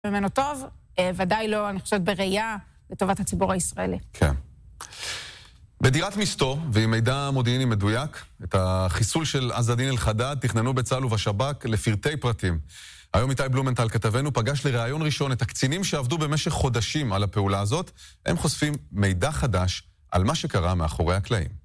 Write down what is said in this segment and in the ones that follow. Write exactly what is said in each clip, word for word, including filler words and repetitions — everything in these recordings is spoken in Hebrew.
ממנו טוב, ודאי לא, אני חושבת, בראייה לטובת הציבור הישראלי. כן. בדירת מסתור, ועם מידע מודיעיני מדויק, את החיסול של עז א-דין אל-חדאד תכננו בצה"ל ובשב"כ לפרטי פרטים. היום איתי בלומנטל כתבנו פגש לראיון ראשון את הקצינים שעבדו במשך חודשים על הפעולה הזאת. הם חושפים מידע חדש על מה שקרה מאחורי הקלעים.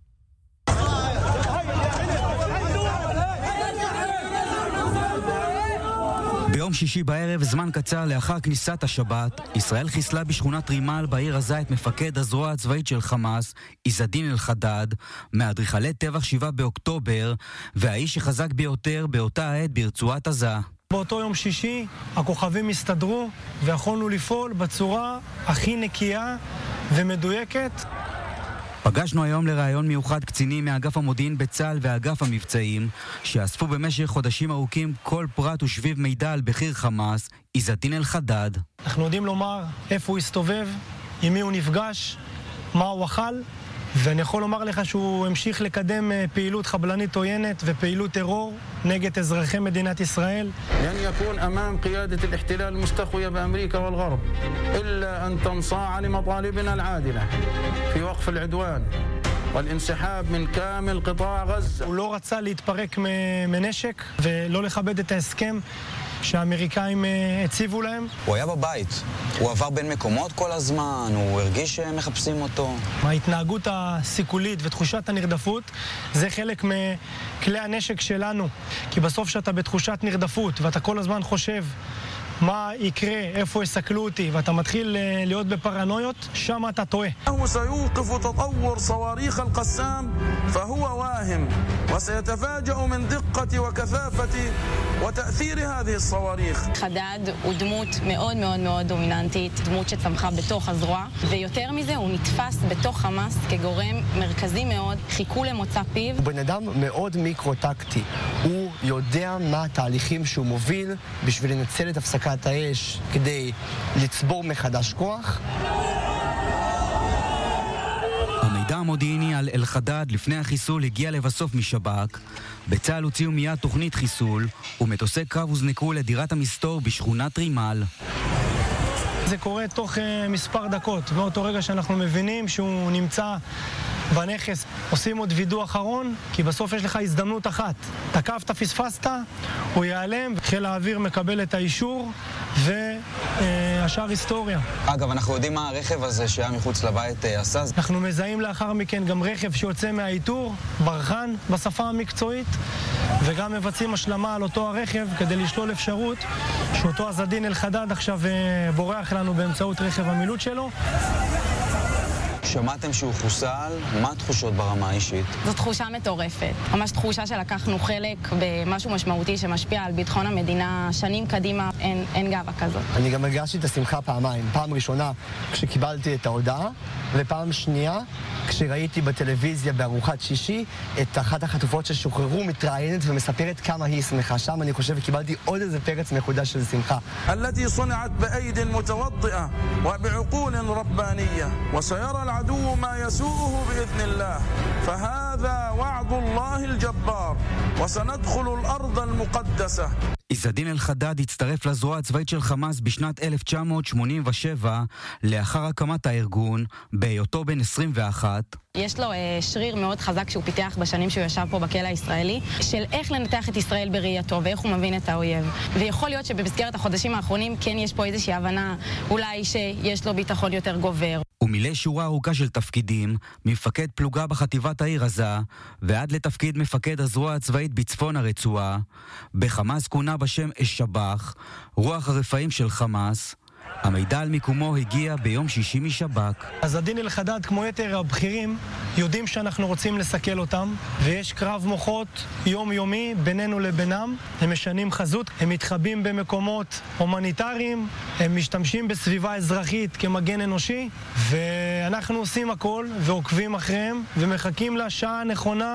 ביום שישי בערב, זמן קצר לאחר כניסת השבת, ישראל חיסלה בשכונת רימל בעיר עזה את מפקד הזרוע הצבאית של חמאס, עז א-דין אל-חדאד, מאדריכלי טבח שבעה באוקטובר, והאיש שחזק ביותר באותה העת ברצועת עזה. באותו יום שישי הכוכבים הסתדרו ויכולנו לפעול בצורה הכי נקייה ומדויקת. פגשנו היום לראיון מיוחד קצינים מאגף המודיעין בצה"ל ואגף המבצעים, שאספו במשך חודשים ארוכים כל פרט ושביב מידע על בכיר חמאס, עז א-דין אל-חדאד. אנחנו יודעים לומר איפה הוא הסתובב, עם מי הוא נפגש, מה הוא אכל, ואני יכול לומר לך שהוא המשיך לקדם פעילות חבלנית עוינת ופעילות טרור נגד אזרחי מדינת ישראל. لن يكون أمام قيادة الاحتلال المستخوية بأمريكا والغرب إلا أن تنصاع لمطالبنا العادلة في وقف العدوان والانسحاب من كامل قطاع غزة. הוא לא רצה להתפרק מנשק ולא לכבד את ההסכם שהאמריקאים הציבו להם. הוא היה בבית, הוא עבר בין מקומות כל הזמן, הוא הרגיש שמחפשים אותו. ההתנהגות הסיכולית ותחושת הנרדפות זה חלק מכלי הנשק שלנו, כי בסוף שאתה בתחושת נרדפות ואתה כל הזמן חושב מה יקרה, איפה יסכלו אותי, ואתה מתחיל להיות בפרנויות, שם אתה טועה. הוא سيوقف تطور صواريخ القسام فهو واهم وسيتفاجأ من دقة وكثافة وتأثير هذه الصواريخ. חדאד הוא דמות מאוד מאוד מאוד דומיננטית, דמות שצמחה בתוך הזרוע, ויותר מזה הוא נתפס בתוך חמאס כגורם מרכזי מאוד, חיכו למוצא פיו. הוא בן אדם מאוד מיקרו-טקטי, הוא יודע מה התהליכים שהוא מוביל בשביל לנצל את הפסקת האש כדי לצבור מחדש כוח. המידע המודיעיני על אל-חדאד לפני החיסול הגיע לבסוף משב"כ. בצה"ל הוציאו מיד תוכנית חיסול, ומטוסי קרב הוזנקו לדירת המסתור בשכונת רימל. זה קורה תוך uh, מספר דקות, באותו רגע שאנחנו מבינים שהוא נמצא בנכס. עושים עוד וידוא אחרון, כי בסוף יש לך הזדמנות אחת. תקפת, פספסת, הוא ייעלם, חיל האוויר מקבל את האישור, והשאר היסטוריה. אגב, אנחנו יודעים מה הרכב הזה שהיה מחוץ לבית עשה. אנחנו מזהים לאחר מכן גם רכב שיוצא מהאיתור, ברחן בשפה המקצועית, וגם מבצעים השלמה על אותו הרכב כדי לשלול אפשרות שאותו עז א-דין אל-חדאד עכשיו בורח לנו באמצעות רכב המילוט שלו. שמעתם שהוא חוסל? מה התחושות ברמה האישית? זו תחושה מטורפת. ממש תחושה שלקחנו חלק במשהו משמעותי שמשפיע על ביטחון המדינה שנים קדימה. אין, אין גאווה כזאת. אני גם הרגשתי את השמחה פעמיים. פעם ראשונה כשקיבלתי את ההודעה, ופעם שנייה כשראיתי בטלוויזיה בארוחת שישי את אחת החטופות ששוחררו מתראיינת ומספרת כמה היא שמחה. שם אני חושב וקיבלתי עוד איזה פרץ מחודש של שמחה. التي صنعت بأيد متوضئة وبعقول ربانية وسيرى العدو ما يسوءه بإذن الله فهذا وعد الله الجبار وسندخل الأرض المقدسة. עז א-דין אל-חדאד הצטרף לזרוע הצבאית של חמאס בשנת אלף תשע מאות שמונים ושבע, לאחר הקמת הארגון, בהיותו בן עשרים ואחת. יש לו אה, שריר מאוד חזק שהוא פיתח בשנים שהוא ישב פה בכלא הישראלי, של איך לנתח את ישראל בראייתו ואיך הוא מבין את האויב. ויכול להיות שבמסגרת החודשים האחרונים כן יש פה איזושהי הבנה, אולי שיש לו ביטחון יותר גובר. הוא מילא שורה ארוכה של תפקידים, מפקד פלוגה בחטיבת העיר עזה, ועד לתפקיד מפקד הזרוע הצבאית בצפון הרצועה. בחמאס כונה בשם אש-שב"ח, רוח הרפאים של חמאס. המידע על מיקומו הגיע ביום שישי משב"כ. עז א-דין אל-חדאד, כמו יתר הבכירים, יודעים שאנחנו רוצים לסכל אותם, ויש קרב מוחות יומיומי בינינו לבינם. הם משנים חזות, הם מתחבאים במקומות הומניטריים, הם משתמשים בסביבה אזרחית כמגן אנושי, ואנחנו עושים הכל ועוקבים אחריהם ומחכים לשעה הנכונה.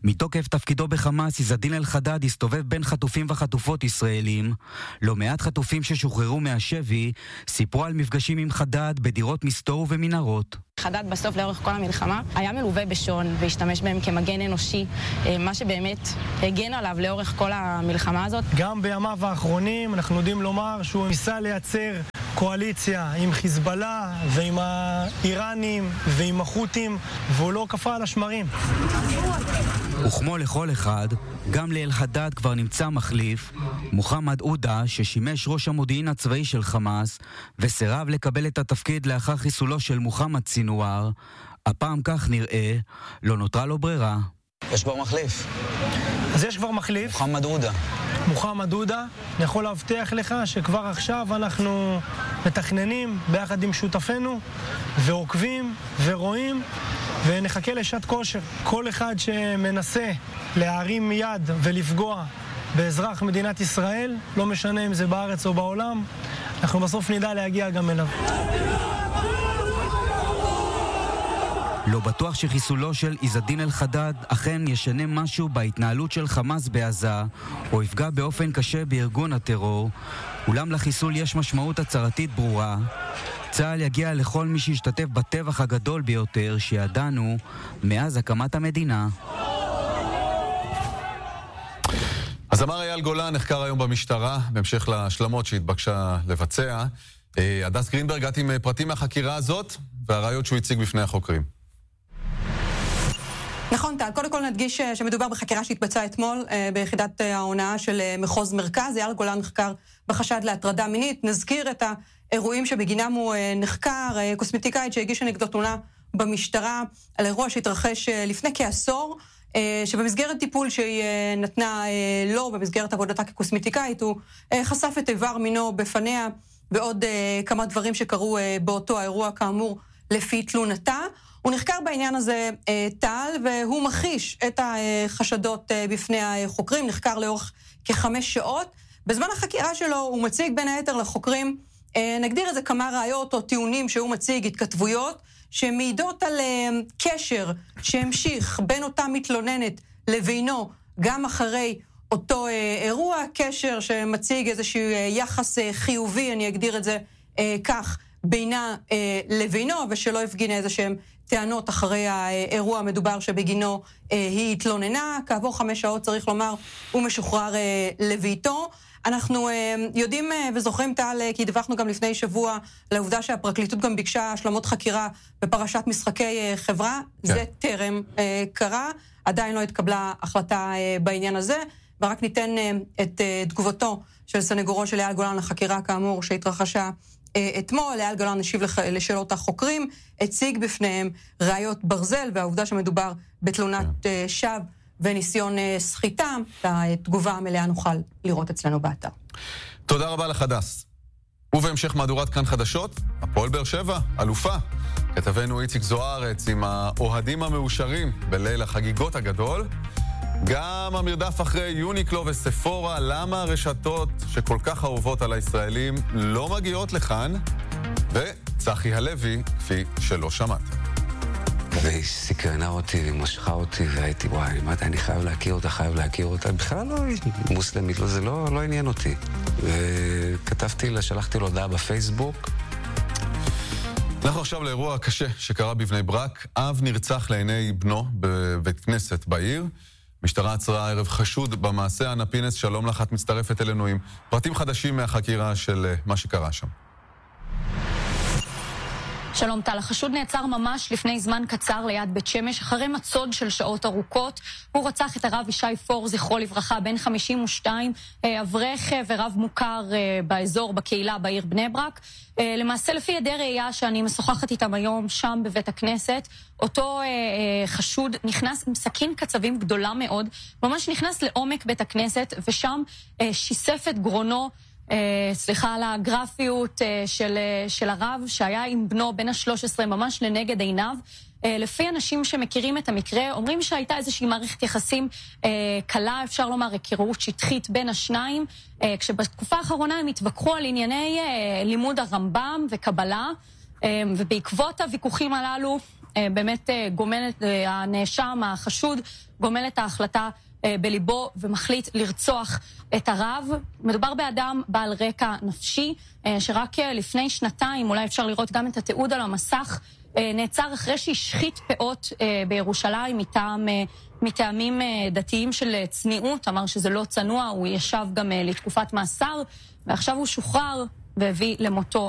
מתוקף תפקידו בחמאס, עז-א-דין אל-חדד הסתובב בין חטופים וחטופות ישראלים. לא מעט חטופים ששוחררו מהשבי סיפרו על מפגשים עם חדד בדירות מסתור ומנהרות. חדד בסוף לאורך כל המלחמה היה מלווה בשון והשתמש בהם כמגן אנושי, מה שבאמת הגן עליו לאורך כל המלחמה הזאת. גם בימיו האחרונים אנחנו יודעים לומר שהוא ניסה לייצר קואליציה עם חיזבאללה ועם האיראנים ועם החות'ים, והוא לא קפא על השמרים. וכמו לכל אחד, גם לאל-חדד כבר נמצא מחליף, מוחמד עודה, ששימש ראש המודיעין הצבאי של חמאס וסירב לקבל את התפקיד לאחר חיסולו של מוחמד סינואר. הפעם כך נראה, לא נותרה לו ברירה. יש כבר מחליף. אז יש כבר מחליף. מוחמד עודה. מוחמד עודה, אני יכול להבטיח לך שכבר עכשיו אנחנו מתכננים ביחד עם שותפינו ועוקבים ורואים ונחכה לשעת כושר. כל אחד שמנסה להרים יד ולפגוע באזרח מדינת ישראל, לא משנה אם זה בארץ או בעולם, אנחנו בסוף נדע להגיע גם אליו. לא בטוח שחיסולו של עז-א-דין אל-חדד אכן ישנה משהו בהתנהלות של חמאס בעזה, או יפגע באופן קשה בארגון הטרור, אולם לחיסול יש משמעות הצהרתית ברורה. צה"ל יגיע לכל מי שישתתף בטבח הגדול ביותר שידענו מאז הקמת המדינה. אז אמר אייל גולן נחקר היום במשטרה, בהמשך להשלמות שהתבקשה לבצע. הדס גרינברג, את עם פרטים מהחקירה הזאת והראיות שהוא הציג בפני החוקרים. נכון, טל. קודם כל נדגיש שמדובר בחקירה שהתבצעה אתמול ביחידת ההונאה של מחוז מרכז. אייל גולן נחקר בחשד להטרדה מינית. נזכיר את האירועים שבגינם הוא נחקר. קוסמטיקאית שהגישה נגדו תלונה במשטרה על אירוע שהתרחש לפני כעשור, שבמסגרת טיפול שהיא נתנה לו, במסגרת עבודתה כקוסמטיקאית, הוא חשף את איבר מינו בפניה ועוד כמה דברים שקרו באותו האירוע, כאמור, לפי תלונתה. הוא נחקר בעניין הזה טל, והוא מכחיש את החשדות בפני החוקרים, נחקר לאורך כחמש שעות. בזמן החקירה שלו הוא מציג בין היתר לחוקרים, נגדיר את זה כמה ראיות או טיעונים שהוא מציג, התכתבויות, שמעידות על קשר שהמשיך בין אותה מתלוננת לבינו גם אחרי אותו אירוע, קשר שמציג איזשהו יחס חיובי, אני אגדיר את זה כך, בינה לבינו, ושלא הפגינה איזה שהם טענות אחרי האירוע המדובר שבגינו היא התלוננה. כעבור חמש שעות צריך לומר, הוא משוחרר לביתו. אנחנו יודעים וזוכרים טל, כי דיווחנו גם לפני שבוע לעובדה שהפרקליטות גם ביקשה השלמות חקירה בפרשת משחקי חברה. כן. זה טרם קרה, עדיין לא התקבלה החלטה בעניין הזה, ורק ניתן את תגובתו של סנגורו של אייל גולן לחקירה כאמור שהתרחשה אתמול. אייל גולן השיב לשאלות החוקרים, הציג בפניהם ראיות ברזל, והעובדה שמדובר בתלונת שווא וניסיון סחיטה. את התגובה המלאה נוכל לראות אצלנו באתר. תודה רבה לך דס. ובהמשך מהדורת כאן חדשות, הפועל באר שבע, אלופה. כתבנו איציק זוארץ עם האוהדים המאושרים בליל החגיגות הגדול. גם המרדף אחרי יוניקלו וספורה, למה הרשתות שכל כך אהובות על הישראלים לא מגיעות לכאן, וצחי הלוי, כפי שלא שמעתי. והיא סקרנה אותי ומשכה אותי, והייתי, וואי, אמרתי, אני חייב להכיר אותה, חייב להכיר אותה. בכלל לא מוסלמית, לא, זה לא, לא עניין אותי. וכתבתי לה, שלחתי לו הודעה בפייסבוק. אנחנו עכשיו לאירוע קשה שקרה בבני ברק. אב נרצח לעיני בנו בבית כנסת בעיר. משטרה עצרה הערב חשוד במעשה. אנה פינס, שלום לך, את מצטרפת אלינו עם פרטים חדשים מהחקירה של מה שקרה שם. שלום טל, החשוד נעצר ממש לפני זמן קצר ליד בית שמש, אחרי מצוד של שעות ארוכות. הוא רצח את הרב ישי פור, זכרו לברכה, בן חמישים ושתיים, אברך ורב מוכר באזור, בקהילה, בעיר בני ברק. למעשה, לפי ידי ראייה שאני משוחחת איתם היום, שם בבית הכנסת, אותו חשוד נכנס עם סכין קצבים גדולה מאוד, ממש נכנס לעומק בית הכנסת, ושם שיסף את גרונו, Uh, סליחה על הגרפיות uh, של, uh, של הרב שהיה עם בנו בן ה-שלוש עשרה ממש לנגד עיניו. Uh, לפי אנשים שמכירים את המקרה, אומרים שהייתה איזושהי מערכת יחסים uh, קלה, אפשר לומר, היכרות שטחית בין השניים, uh, כשבתקופה האחרונה הם התווכחו על ענייני uh, לימוד הרמב"ם וקבלה, uh, ובעקבות הוויכוחים הללו באמת גומלת, הנאשם, החשוד, גומל את ההחלטה בליבו ומחליט לרצוח את הרב. מדובר באדם בעל רקע נפשי, שרק לפני שנתיים, אולי אפשר לראות גם את התיעוד על המסך, נעצר אחרי שהשחית פאות בירושלים מטעם, מטעמים דתיים של צניעות, אמר שזה לא צנוע, הוא ישב גם לתקופת מאסר, ועכשיו הוא שוחרר והביא למותו